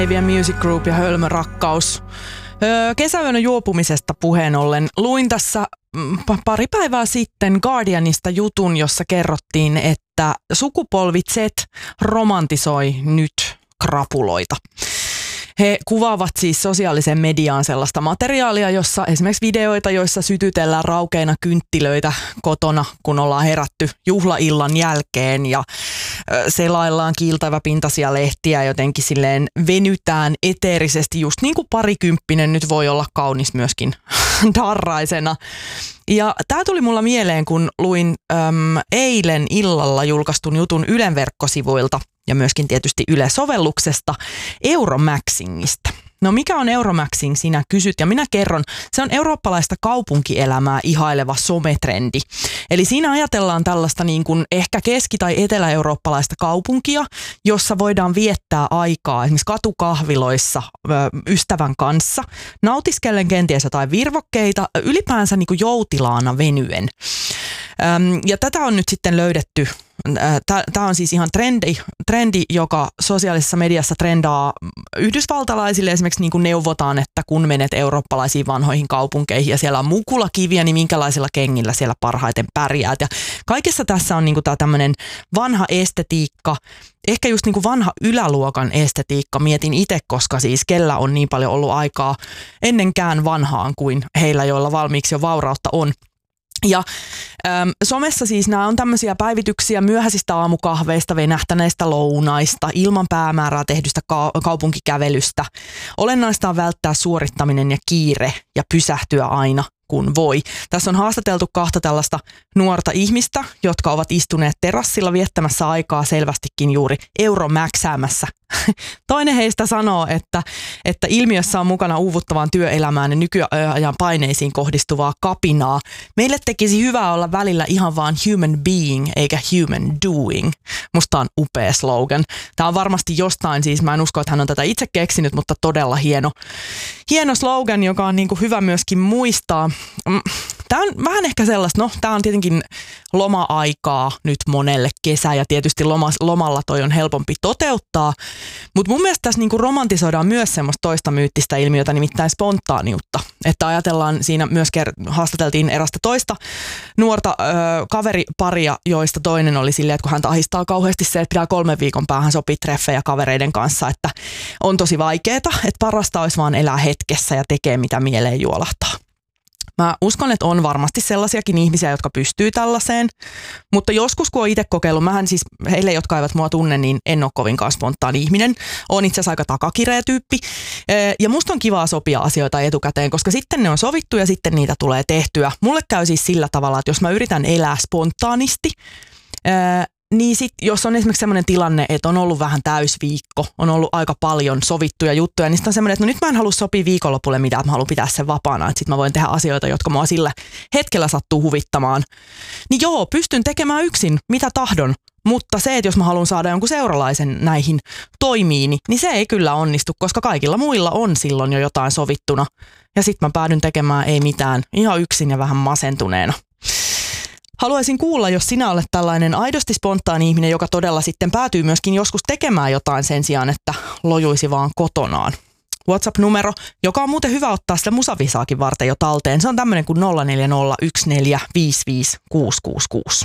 Avian Music Group ja Hölmö rakkaus. Kesäyönä juopumisesta puheen ollen luin tässä pari päivää sitten Guardianista jutun, jossa kerrottiin, että sukupolvi Z romantisoi nyt krapuloita. He kuvaavat siis sosiaalisen mediaan sellaista materiaalia, jossa esimerkiksi videoita, joissa sytytellään raukeina kynttilöitä kotona, kun ollaan herätty juhlaillan jälkeen ja selaillaan kiiltäväpintaisia lehtiä, jotenkin silleen venytään eteerisesti, just niin kuin parikymppinen nyt voi olla kaunis myöskin darraisena. Ja tämä tuli mulla mieleen, kun luin eilen illalla julkaistun jutun Ylen verkkosivuilta ja myöskin tietysti Yle-sovelluksesta Euromaxingista. No mikä on Euromaxing, sinä kysyt, ja minä kerron. Se on eurooppalaista kaupunkielämää ihaileva sometrendi. Eli siinä ajatellaan tällaista niin kuin ehkä keski- tai etelä-eurooppalaista kaupunkia, jossa voidaan viettää aikaa esimerkiksi katukahviloissa ystävän kanssa, nautiskellen kenties jotain virvokkeita, ylipäänsä niin kuin joutilaana venyen. Ja tätä on nyt sitten löydetty. Tämä on siis ihan trendi, joka sosiaalisessa mediassa trendaa yhdysvaltalaisille. Esimerkiksi niin kuin neuvotaan, että kun menet eurooppalaisiin vanhoihin kaupunkeihin ja siellä on mukulakiviä, niin minkälaisilla kengillä siellä parhaiten pärjäät. Ja kaikessa tässä on niin kuin tämä tämmöinen vanha estetiikka, ehkä just niin kuin vanha yläluokan estetiikka. Mietin itse, koska siis kellä on niin paljon ollut aikaa ennenkään vanhaan kuin heillä, joilla valmiiksi jo vaurautta on. Ja somessa siis nämä on tämmöisiä päivityksiä myöhäisistä aamukahveista, venähtäneistä lounaista, ilman päämäärää tehdystä kaupunkikävelystä. Olennaista on välttää suorittaminen ja kiire ja pysähtyä aina kun voi. Tässä on haastateltu kahta tällaista nuorta ihmistä, jotka ovat istuneet terassilla viettämässä aikaa selvästikin juuri euromäksäämässä. Toinen heistä sanoo, että ilmiössä on mukana uuvuttavaan työelämään ja nykyajan paineisiin kohdistuvaa kapinaa. Meille tekisi hyvää olla välillä ihan vaan human being eikä human doing. Musta on upea slogan. Tämä on varmasti jostain, siis mä en usko, että hän on tätä itse keksinyt, mutta todella hieno slogan, joka on niin kuin hyvä myöskin muistaa. Tämä on vähän ehkä sellaista, tämä on tietenkin loma-aikaa nyt monelle kesä ja tietysti lomalla toi on helpompi toteuttaa, mutta mun mielestä tässä niinku romantisoidaan myös semmoista toista myyttistä ilmiötä, nimittäin spontaaniutta. Että ajatellaan, siinä myös haastateltiin erästä toista nuorta kaveriparia, joista toinen oli silleen, että kun häntä ahistaa kauheasti se, että pitää 3 viikon päähän sopia treffejä kavereiden kanssa, että on tosi vaikeaa, että parasta olisi vaan elää hetkessä ja tekee mitä mieleen juolahtaa. Mä uskon, että on varmasti sellaisiakin ihmisiä, jotka pystyy tällaiseen, mutta joskus kun olen itse kokeillut, mähän siis heille, jotka eivät mua tunne, niin en ole kovinkaan spontaani ihminen. Olen itse asiassa aika takakireä tyyppi ja musta on kivaa sopia asioita etukäteen, koska sitten ne on sovittu ja sitten niitä tulee tehtyä. Mulle käy siis sillä tavalla, että jos mä yritän elää spontaanisti, niin sit, jos on esimerkiksi sellainen tilanne, että on ollut vähän täysviikko, on ollut aika paljon sovittuja juttuja, niin sitten on semmoinen, että no nyt mä en halua sopia viikonlopulle mitään, että mä haluan pitää sen vapaana, että sitten mä voin tehdä asioita, jotka mua sillä hetkellä sattuu huvittamaan. Niin joo, pystyn tekemään yksin, mitä tahdon, mutta se, että jos mä haluan saada jonkun seuralaisen näihin toimiini, niin se ei kyllä onnistu, koska kaikilla muilla on silloin jo jotain sovittuna. Ja sitten mä päädyn tekemään ei mitään, ihan yksin ja vähän masentuneena. Haluaisin kuulla, jos sinä olet tällainen aidosti spontaani ihminen, joka todella sitten päätyy myöskin joskus tekemään jotain sen sijaan, että lojuisi vaan kotonaan. WhatsApp-numero, joka on muuten hyvä ottaa sitä musavisaakin varten jo talteen. Se on tämmöinen kuin 0401455666.